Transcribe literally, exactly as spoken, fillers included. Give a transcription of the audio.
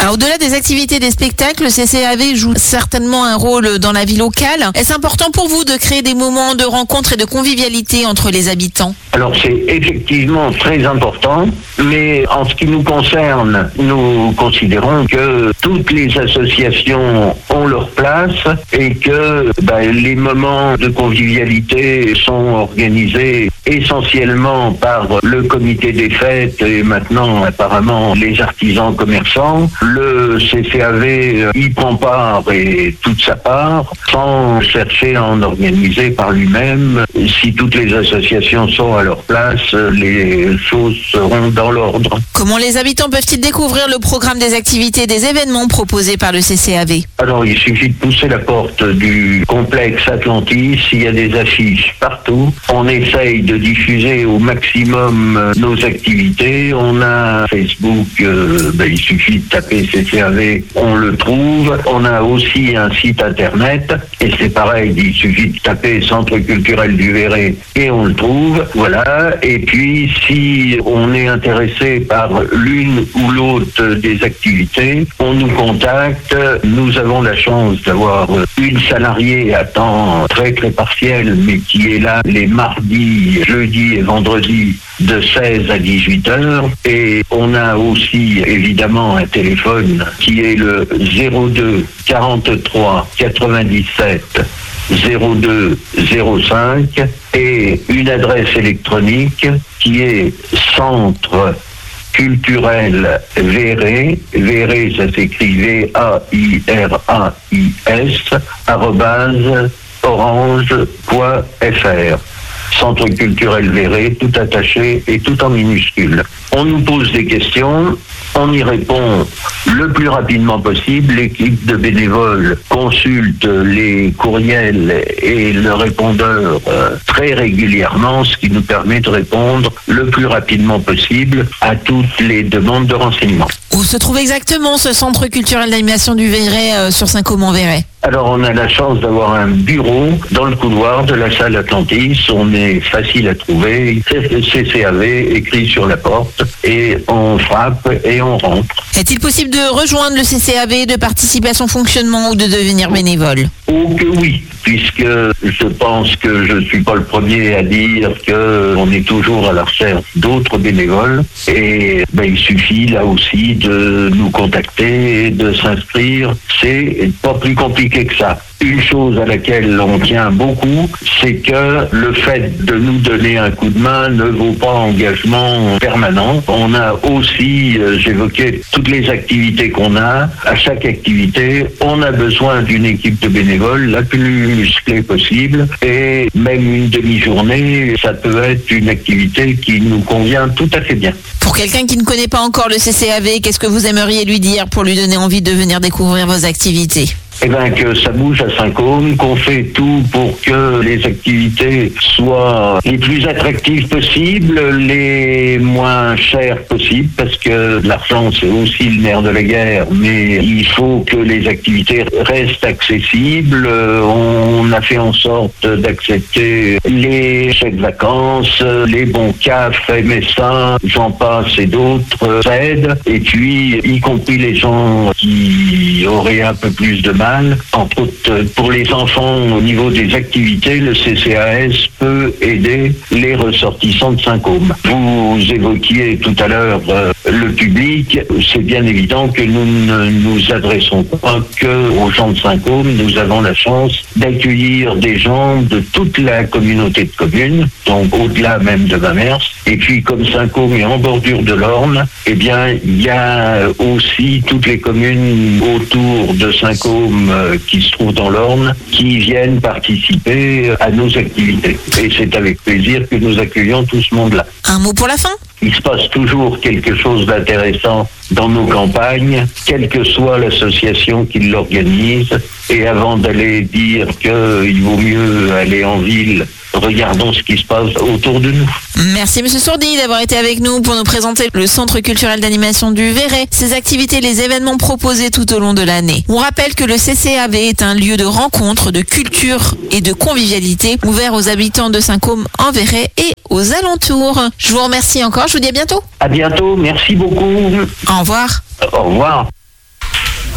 Alors, au-delà des activités, des spectacles, le C C A V joue certainement un rôle dans la vie locale. Est-ce important pour vous de créer des moments de rencontre et de convivialité entre les habitants? Alors c'est effectivement très important, mais en ce qui nous concerne, nous considérons que toutes les associations ont leur place et que ben, les moments de convivialité sont organisés essentiellement par le comité des fêtes et maintenant apparemment les artisans commerçants. Le C C A V y prend part et toute sa part sans chercher à en organiser par lui-même. Si toutes les associations sont à leur place, les choses seront dans l'ordre. Comment les habitants peuvent-ils découvrir le programme des activités et des événements proposés par le C C A V? Alors, il suffit de pousser la porte du complexe Atlantis. Il y a des affiches partout. On essaye de diffuser au maximum nos activités. On a Facebook, euh, ben, il suffit de taper C C A V, on le trouve. On a aussi un site internet et c'est pareil, il suffit de taper Centre culturel du Véret et on le trouve. Voilà. Et puis, si on est intéressé par l'une ou l'autre des activités, on nous contacte. Nous avons la chance d'avoir une salariée à temps très très partiel, mais qui est là les mardis, jeudis et vendredis de seize à dix-huit heures. Et on a aussi évidemment un téléphone qui est le zéro deux quarante-trois quatre-vingt-dix-sept zéro deux zéro cinq et une adresse électronique qui est centre culturel Véret, Véret ça s'écrit V A I R A I S, arrobase orange point F R. Centre culturel Véret, tout attaché et tout en minuscule. On nous pose des questions, on y répond le plus rapidement possible. L'équipe de bénévoles consulte les courriels et le répondeur euh, très régulièrement, ce qui nous permet de répondre le plus rapidement possible à toutes les demandes de renseignements. Où se trouve exactement ce centre culturel d'animation du Véret euh, sur Saint-Côme-en-Véret? Alors, on a la chance d'avoir un bureau dans le couloir de la salle Atlantis. On est facile à trouver. C C A V écrit sur la porte et on frappe et on rentre. Est-il possible de rejoindre le C C A V, de participer à son fonctionnement ou de devenir bénévole? Oh que oui, puisque je pense que je ne suis pas le premier à dire qu'on est toujours à la recherche d'autres bénévoles. Et ben, il suffit là aussi de nous contacter et de s'inscrire. C'est pas plus compliqué que ça. Une chose à laquelle on tient beaucoup, c'est que le fait de nous donner un coup de main ne vaut pas engagement permanent. On a aussi, euh, j'évoquais toutes les activités qu'on a. À chaque activité, on a besoin d'une équipe de bénévoles la plus musclée possible. Et même une demi-journée, ça peut être une activité qui nous convient tout à fait bien. Pour quelqu'un qui ne connaît pas encore le C C A V, qu'est-ce que vous aimeriez lui dire pour lui donner envie de venir découvrir vos activités? Eh bien, que ça bouge à Saint-Côme, qu'on fait tout pour que les activités soient les plus attractives possibles, les moins chères possibles, parce que l'argent, c'est aussi le nerf de la guerre, mais il faut que les activités restent accessibles. On a fait en sorte d'accepter les chèques vacances, les bons C A F, M S A, j'en passe et d'autres aides, et puis y compris les gens qui auraient un peu plus de mal. Entre autres, pour les enfants, au niveau des activités, le C C A S peut aider les ressortissants de Saint-Côme. Vous évoquiez tout à l'heure euh, le public. C'est bien évident que nous ne nous adressons pas qu'aux gens de Saint-Côme. Nous avons la chance d'accueillir des gens de toute la communauté de communes, donc au-delà même de Mamers. Et puis, comme Saint-Côme est en bordure de l'Orne, eh bien, il y a aussi toutes les communes autour de Saint-Côme qui se trouvent dans l'Orne, qui viennent participer à nos activités. Et c'est avec plaisir que nous accueillons tout ce monde-là. Un mot pour la fin? Il se passe toujours quelque chose d'intéressant dans nos campagnes, quelle que soit l'association qui l'organise. Et avant d'aller dire qu'il vaut mieux aller en ville, regardons ce qui se passe autour de nous. Merci Monsieur Sourdy d'avoir été avec nous pour nous présenter le Centre culturel d'animation du Véret, ses activités, les événements proposés tout au long de l'année. On rappelle que le C C A V est un lieu de rencontre, de culture et de convivialité ouvert aux habitants de Saint-Côme-en-Véret et aux alentours. Je vous remercie encore, je vous dis à bientôt. À bientôt, merci beaucoup. Au revoir. Au revoir.